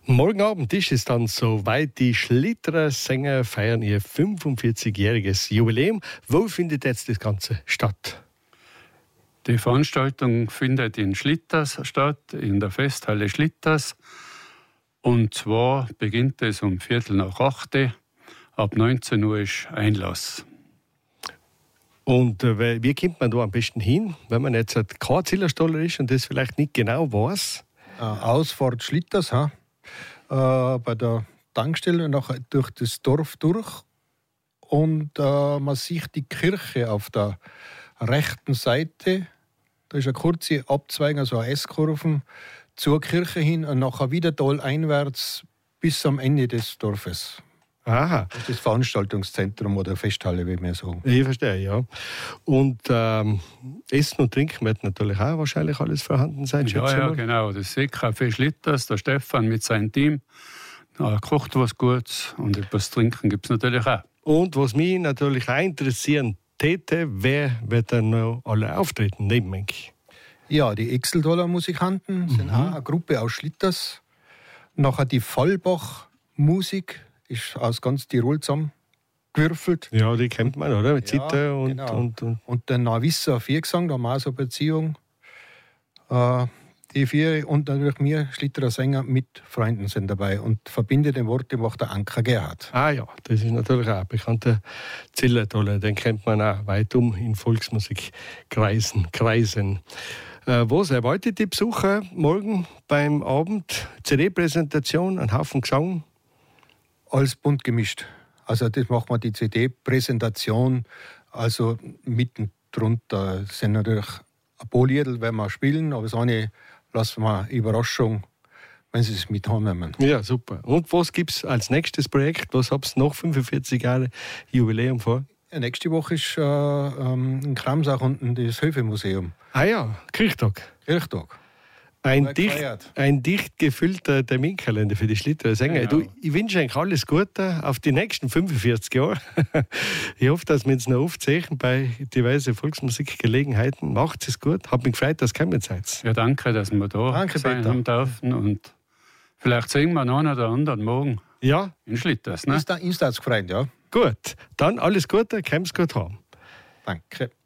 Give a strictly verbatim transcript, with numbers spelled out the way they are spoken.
Morgen Abend ist es dann soweit. Die Schlitterer Sänger feiern ihr fünfundvierzigjähriges Jubiläum. Wo findet jetzt das Ganze statt? Die Veranstaltung findet in Schlitters statt, in der Festhalle Schlitters. Und zwar beginnt es um Viertel nach acht. Ab neunzehn Uhr ist Einlass. Und äh, wie kommt man da am besten hin, wenn man jetzt kein Zillerstaller ist und das vielleicht nicht genau weiß? Äh, Ausfahrt Schlitters, ha? Äh, bei der Tankstelle nachher durch das Dorf durch. Und äh, man sieht die Kirche auf der rechten Seite. Da ist eine kurze Abzweigung, also eine S-Kurve zur Kirche hin und nachher wieder taleinwärts bis am Ende des Dorfes. Aha. Das ist das Veranstaltungszentrum oder Festhalle, wie wir sagen. Ich verstehe, ja. Und ähm, Essen und Trinken wird natürlich auch wahrscheinlich alles vorhanden sein. Ja, ja, genau. Das Seecafé Schlitters, der Stefan mit seinem Team, er kocht was Gutes und etwas Trinken gibt es natürlich auch. Und was mich natürlich auch interessieren täte, wer wird dann noch alle auftreten neben mir? Ja, die Exeltaler Musikanten sind mhm. auch eine Gruppe aus Schlitters. Nachher die Fallbach-Musik ist aus ganz Tirol zusammengewürfelt. Ja, die kennt man, oder? Mit ja, Zither und, genau. und, und. Und der Navisser Viergesang, da haben wir auch so eine Beziehung. Äh, die vier und natürlich wir, Schlitterer Sänger, mit Freunden sind dabei. Und verbindende Worte macht der Anker Gerhard. Ah ja, das ist natürlich auch ein bekannter Zillertaler. Den kennt man auch weit um in Volksmusikkreisen. Kreisen. Äh, was erwartet die Besucher morgen beim Abend? C D-Präsentation, ein Haufen Gesang? Alles bunt gemischt. Also das macht man die C D-Präsentation, also mitten drunter sind natürlich ein paar Lieder, werden wir spielen, aber das eine lassen wir eine Überraschung, wenn sie es mit haben. Ja, super. Und was gibt es als nächstes Projekt? Was habt ihr noch fünfundvierzig Jahre Jubiläum vor? Ja, nächste Woche ist äh, ähm, in Kramsach unten das Höfemuseum. Ah ja, Kirchtag. Kirchtag. Ein dicht, ein dicht gefüllter Terminkalender für die Schlitterer Sänger. Genau. Du, ich wünsche euch alles Gute auf die nächsten fünfundvierzig Jahre. Ich hoffe, dass wir uns noch oft sehen bei diversen Volksmusikgelegenheiten. Macht es gut. Hat mich gefreut, dass ihr gekommen seid. Ja, danke, dass wir da danke, sein Peter. haben dürfen. Und vielleicht sehen wir einen oder anderen morgen ja. in Schlitters. Ne? Ist da Instaz gefreut, ja. Gut, dann alles Gute, kommt's gut haben. Danke.